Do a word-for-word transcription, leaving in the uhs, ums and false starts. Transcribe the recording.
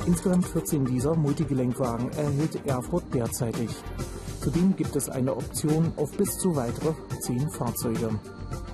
Insgesamt vierzehn dieser Multigelenkwagen erhält Erfurt derzeitig. Zudem gibt es eine Option auf bis zu weitere zehn Fahrzeuge.